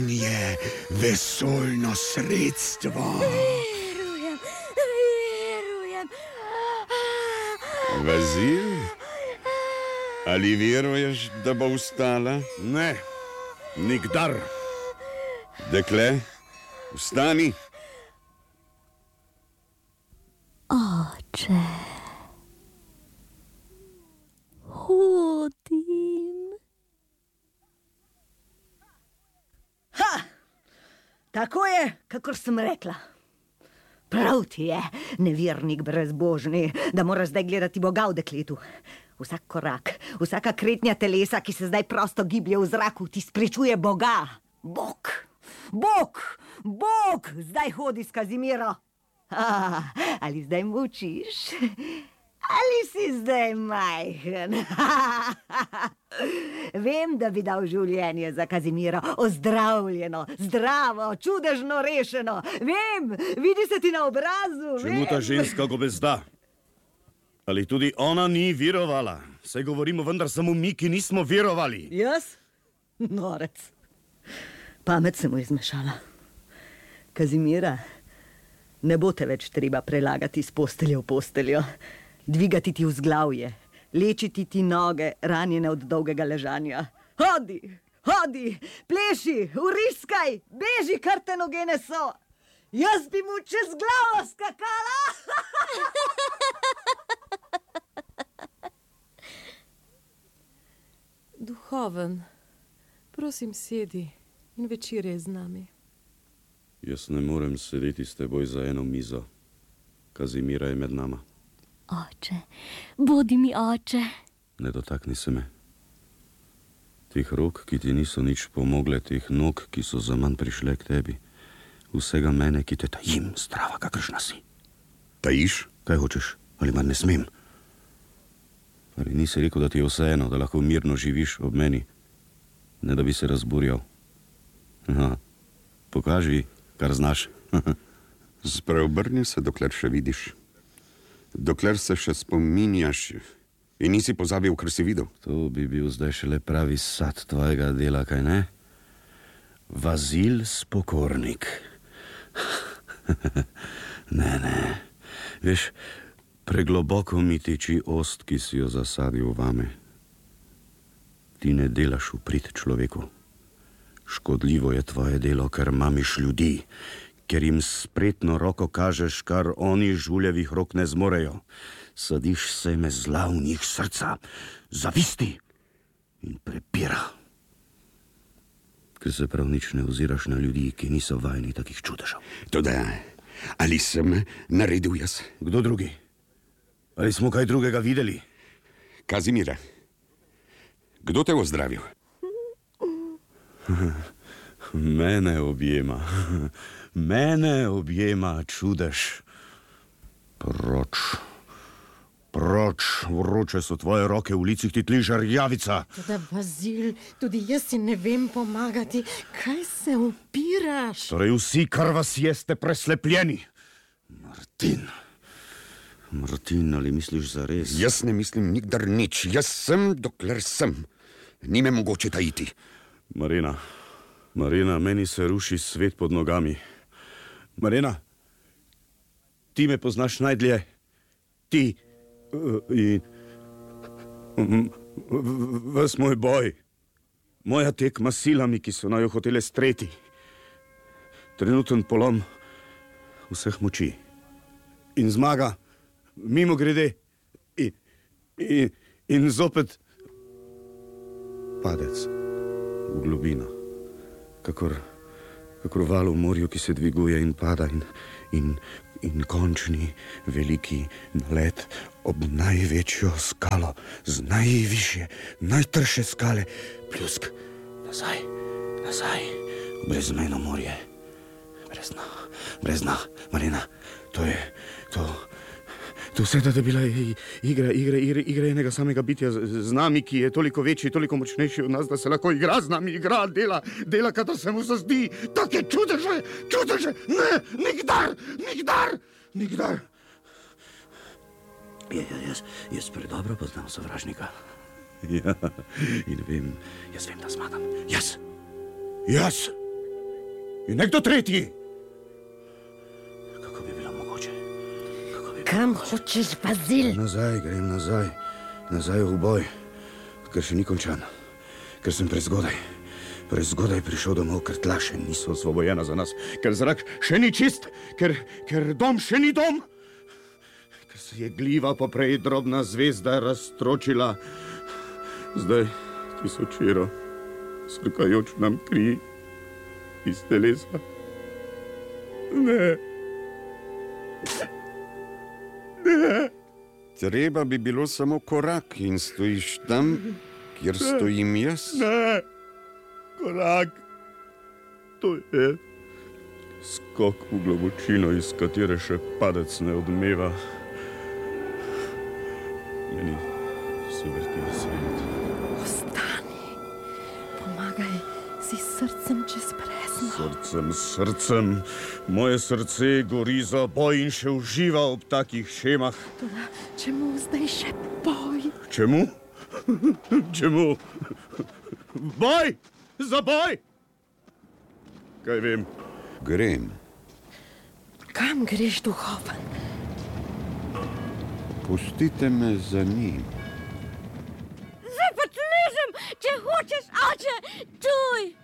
je vesoljno sredstvo. Verujem. Vazil? Ali veruješ, da bo vstala? Ne, nikdar. Dekle, vstani. Oče, hodim. Tako je, kakor sem rekla. Prav ti je, nevernik brezbožni, da moraš zdaj gledati Boga v dekletu. Vsak korak, vsaka kretnja telesa, ki se zdaj prosto giblje v zraku, ti spričuje Boga. Bog, zdaj hodi s Kazimiro. Ali zdaj mučiš? Ali si zdaj majhen? Vem, da bi dal življenje za Kazimiro, ozdravljeno, zdravo, čudežno rešeno. Vem, vidi se ti na obrazu. Čemu ta ženska gobezda? Ali tudi ona ni verovala? Saj govorimo vendar samo mi, ki nismo verovali. Jaz? Norec. Pamet se mu je zmešala. Kazimira, ne bo te več treba prelagati z postelje v posteljo, dvigati ti vzglavje, lečiti ti noge, ranjene od dolgega ležanja. Hodi, pleši, vriskaj, beži, kar te noge neso. Jaz bi mu čez glavo skakala. Duhoven, prosim, sedi in večeraj z nami. Jaz ne morem sedeti s teboj za eno mizo. Kazimira je med nama. Oče, bodi mi oče. Ne dotakni se me. Teh rok, ki ti niso nič pomogle, teh nog, ki so zaman prišle k tebi. Vsega mene, ki te tajim, zdrava, kakršna si. Tajiš? Kaj hočeš? Ali mar ne smem? Ali nisi rekel, da ti je vseeno, da lahko mirno živiš ob meni? Ne, da bi se razburjal. Pokaži, kar znaš. Spreobrni se, dokler še vidiš. Dokler se še spominjaš in nisi pozabil, kar si videl. To bi bil zdaj šele pravi sad tvojega dela, kaj ne? Vazil spokornik. Ne. Veš, pregloboko mi teči ost, ki si jo zasadil vame. Ti ne delaš v prid človeku. Škodljivo je tvoje delo, ker mamiš ljudi, ker jim spretno roko kažeš, kar oni žuljevih rok ne zmorejo. Sadiš seme zla v njih srca, zavisti in prepira. Ker se prav nič ne oziraš na ljudi, ki niso vajeni takih čudežev. Toda, ali sem naredil jaz? Kdo drugi? Ali smo kaj drugega videli? Kazimira, kdo te ozdravil? Mene objema čudež. Proč, vroče so tvoje roke, v licih ti tli žarjavica. Toda, Vazil, tudi jaz si ne vem pomagati. Kaj se upiraš? Torej vsi, kar vas je, ste preslepljeni. Martin, ali misliš zares? Jaz ne mislim nikdar nič. Jaz sem, dokler sem. Ni me mogoče tajiti. Marina, meni se ruši svet pod nogami. Marina, ti me poznaš najdlje. Ti in ves moj boj. Moja tekma s silami, ki so naju hotele streti. Trenuten polom vseh moči. In zmaga, mimo grede, in zopet padec v globino. Kakor val v morju, ki se dviguje in pada in končni veliki nalet ob največjo skalo, z najvišje, najtrše skale, pljusk, nazaj, brezmejno morje. Brez dna, Marina, to vse da bila igra enega samega bitja z nami, ki je toliko večji, toliko močnejši od nas, da se lahko igra z nami, dela, kadar se mu zazdi. Take čudeže, ne, nikdar. Jaz predobro poznam sovražnika. Ja, in jaz vem, da zmagam. Jaz. in nekdo tretji. Kako bi bilo mogoče? Kam hočeš, Bazil? Nazaj, grem nazaj. Nazaj v boj, ker še ni končan. Ker sem prezgodaj prišel domov, ker tla še niso osvobojena za nas, ker zrak še ni čist, ker dom še ni dom, ker se je gliva poprej drobna zvezda razstročila. Zdaj tisočero srkajoč nam kri iz telesa. Ne. Treba bi bilo samo korak in stojiš tam, kjer stojim jaz. Ne, korak. To je skok v globočino, iz katere še padec ne odmeva. Meni se vrti svet. Ostani. Pomagaj si srcem čez brezno. Srcem. Moje srce gori za boj in še uživa ob takih šemah. Toda čemu zdaj še boj? Čemu? Čemu? Boj! Za boj! Kaj vem? Grem. Kam greš, duhoven? Pustite me za njim. Zdaj pa tlezem, če hočeš, oče, tuj!